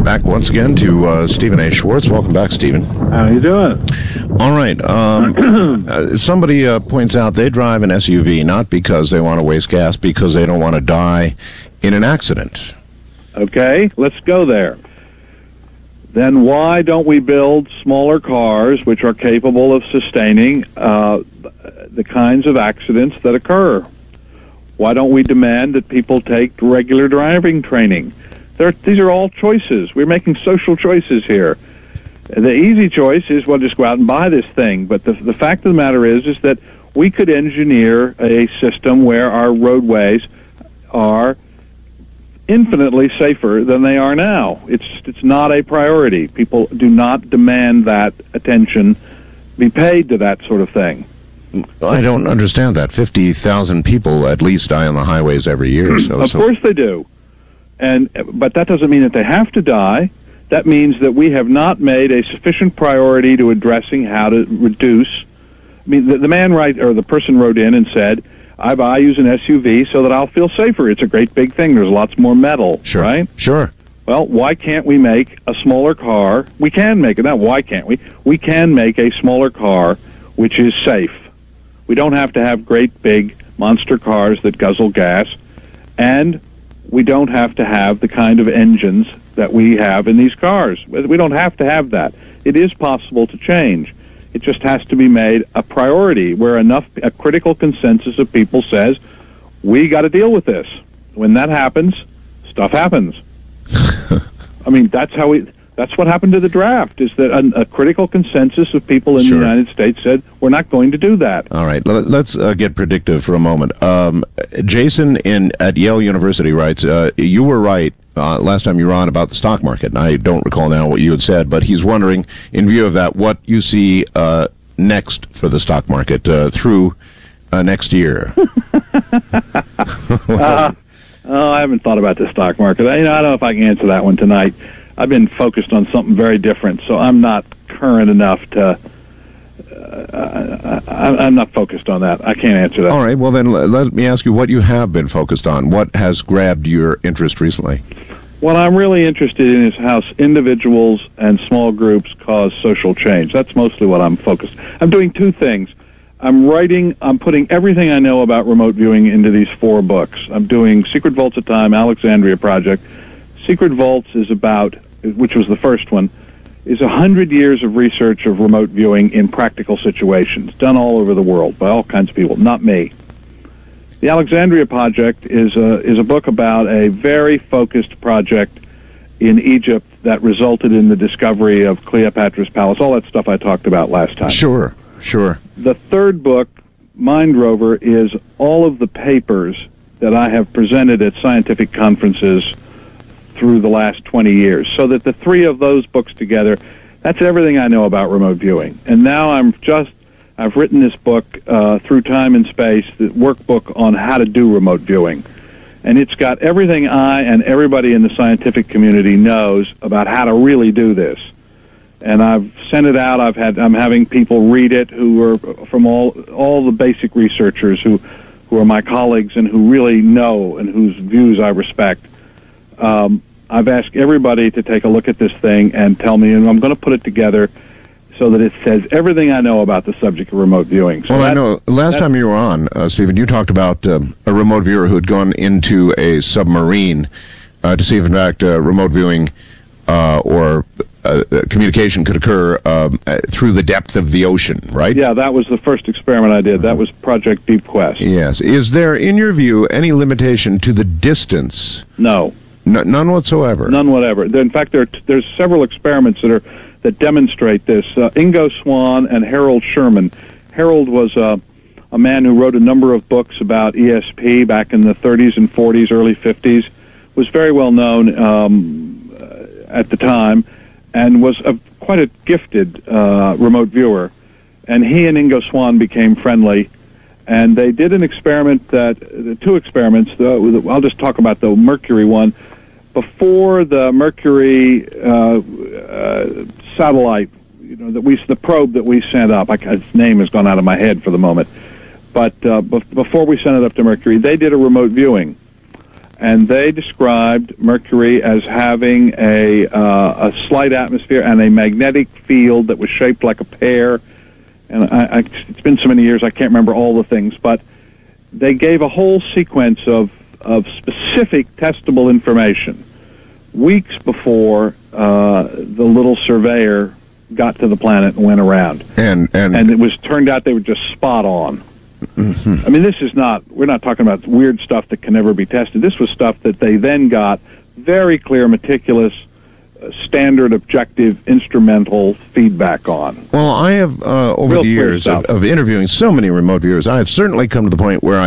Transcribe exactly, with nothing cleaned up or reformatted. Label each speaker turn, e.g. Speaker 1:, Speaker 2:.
Speaker 1: back once again to uh, Stephen A. Schwartz. Welcome back, Stephen.
Speaker 2: How you doing?
Speaker 1: All right. Um, uh, somebody uh, points out they drive an S U V not because they want to waste gas, because they don't want to die in an accident.
Speaker 2: Okay, let's go there. Then why don't we build smaller cars which are capable of sustaining uh, the kinds of accidents that occur? Why don't we demand that people take regular driving training? There, these are all choices. We're making social choices here. The easy choice is, well, just go out and buy this thing. But the, the fact of the matter is, is that we could engineer a system where our roadways are infinitely safer than they are now. It's it's not a priority. People do not demand that attention be paid to that sort of thing.
Speaker 1: I don't understand that. fifty thousand people at least die on the highways every year. So,
Speaker 2: of
Speaker 1: so.
Speaker 2: course they do. And but that doesn't mean that they have to die. That means that we have not made a sufficient priority to addressing how to reduce. I mean, the, the man right or the person wrote in and said, I, I use an S U V so that I'll feel safer. It's a great big thing. There's lots more metal,
Speaker 1: sure.
Speaker 2: right?
Speaker 1: Sure.
Speaker 2: Well, why can't we make a smaller car? We can make it. Now, why can't we? We can make a smaller car which is safe. We don't have to have great big monster cars that guzzle gas, and we don't have to have the kind of engines that we have in these cars. We don't have to have that. It is possible to change. It just has to be made a priority where enough, a critical consensus of people says, we got to deal with this. When that happens, stuff happens. I mean, that's how we, that's what happened to the draft, is that a, a critical consensus of people in
Speaker 1: sure.
Speaker 2: the United States said, we're not going to do that.
Speaker 1: All right, let's uh, get predictive for a moment. Um, Jason in at Yale University writes, uh, you were right uh, last time you were on about the stock market, and I don't recall now what you had said, but he's wondering, in view of that, what you see uh, next for the stock market uh, through uh, next year.
Speaker 2: uh, oh, I haven't thought about the stock market. I, you know, I don't know if I can answer that one tonight. I've been focused on something very different, so I'm not current enough to. Uh, I, I'm not focused on that. I can't answer that.
Speaker 1: All right. Well, then let me ask you what you have been focused on. What has grabbed your interest recently?
Speaker 2: What I'm really interested in is how individuals and small groups cause social change. That's mostly what I'm focused. I'm doing two things. I'm writing. I'm putting everything I know about remote viewing into these four books. I'm doing Secret Vaults of Time, Alexandria Project. Secret Vaults is about, which was the first one, is a hundred years of research of remote viewing in practical situations, done all over the world by all kinds of people, not me. The Alexandria Project is a, is a book about a very focused project in Egypt that resulted in the discovery of Cleopatra's Palace, all that stuff I talked about last time.
Speaker 1: Sure, sure.
Speaker 2: The third book, Mind Rover, is all of the papers that I have presented at scientific conferences through the last twenty years, so that the three of those books together, that's everything I know about remote viewing. And now I'm just, I've written this book, uh, Through Time and Space, the workbook on how to do remote viewing. And it's got everything I and everybody in the scientific community knows about how to really do this. And I've sent it out. I've had, I'm having people read it who are from all, all the basic researchers who, who are my colleagues and who really know and whose views I respect. Um, I've asked everybody to take a look at this thing and tell me, and I'm going to put it together so that it says everything I know about the subject of remote viewing. So
Speaker 1: well,
Speaker 2: that,
Speaker 1: I know. Last time you were on, uh, Stephen, you talked about um, a remote viewer who had gone into a submarine uh, to see if, in fact, uh, remote viewing uh, or uh, communication could occur um, uh, through the depth of the ocean, right?
Speaker 2: Yeah, that was the first experiment I did. That was Project Deep Quest.
Speaker 1: Yes. Is there, in your view, any limitation to the distance?
Speaker 2: No.
Speaker 1: No, none whatsoever.
Speaker 2: None whatever. In fact, there there's several experiments that are that demonstrate this. Uh, Ingo Swann and Harold Sherman. Harold was uh, a man who wrote a number of books about E S P back in the thirties and forties, early fifties. Was very well known um, uh, at the time, and was a, quite a gifted uh, remote viewer. And he and Ingo Swann became friendly. And they did an experiment that, uh, two experiments, the, I'll just talk about the Mercury one. Before the Mercury uh, uh, satellite, you know, that we, the probe that we sent up, I, its name has gone out of my head for the moment, but uh, be- before we sent it up to Mercury, they did a remote viewing. and they described Mercury as having a uh, a slight atmosphere and a magnetic field that was shaped like a pear. And I, I, it's been so many years I can't remember all the things, but they gave a whole sequence of of specific testable information weeks before uh, the little surveyor got to the planet and went around.
Speaker 1: And and,
Speaker 2: and it was turned out they were just spot on. Mm-hmm. I mean, this is not, we're not talking about weird stuff that can never be tested. This was stuff that they then got very clear, meticulous, uh, standard, objective, instrumental feedback on.
Speaker 1: Well, I have, uh, over
Speaker 2: Real
Speaker 1: the years of, of interviewing so many remote viewers, I have certainly come to the point where I